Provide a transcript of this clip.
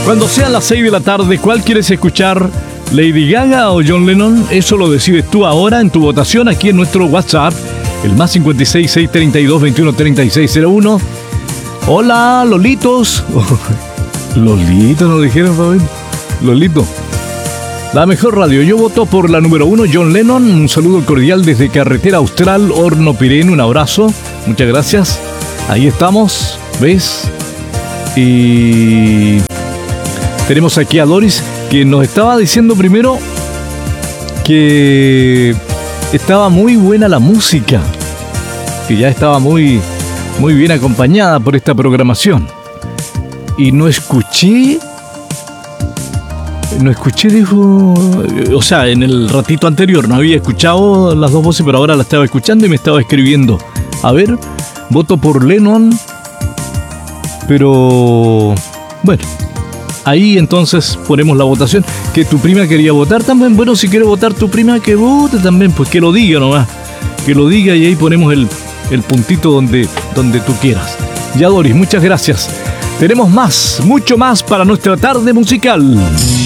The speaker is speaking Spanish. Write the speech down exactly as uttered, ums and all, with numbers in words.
Cuando sean las seis de la tarde, ¿cuál quieres escuchar? ¿Lady Gaga o John Lennon? Eso lo decides tú ahora en tu votación aquí en nuestro WhatsApp, el más cincuenta y seis, seiscientos treinta y dos, veintiuno, treinta y seis cero uno. Hola, Lolitos. Lolitos, nos dijeron, Fabián. Lolito. La mejor radio. Yo voto por la número uno, John Lennon. Un saludo cordial desde Carretera Austral, Horno Pirén. Un abrazo. Muchas gracias. Ahí estamos. ¿Ves? Y tenemos aquí a Doris, que nos estaba diciendo primero que estaba muy buena la música, que ya estaba muy, muy bien acompañada por esta programación. Y no escuché, no escuché, dijo, o sea, en el ratito anterior no había escuchado las dos voces, pero ahora la estaba escuchando y me estaba escribiendo. A ver, voto por Lennon, pero bueno. Ahí entonces ponemos la votación. Que tu prima quería votar también. Bueno, si quiere votar tu prima, que vote también. Pues que lo diga nomás. Que lo diga y ahí ponemos el, el puntito donde, donde tú quieras. Ya, Doris, muchas gracias. Tenemos más, mucho más para nuestra tarde musical.